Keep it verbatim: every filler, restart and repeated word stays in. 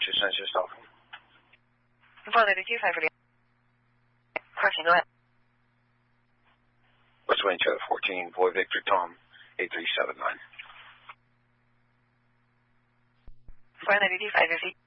Just send yourself. Four letter two five. Crossing, go ahead. What's wind chill fourteen, Boy Victor Tom, eight three seven nine. Four letter two five fifty.